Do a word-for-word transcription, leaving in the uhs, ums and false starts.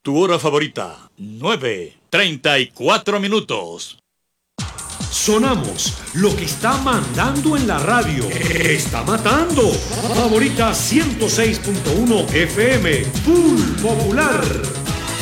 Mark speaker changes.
Speaker 1: Tu hora favorita, nueve treinta y cuatro minutos.
Speaker 2: Sonamos lo que está mandando en la radio. Está matando. Favorita ciento seis punto uno F M. Full Popular.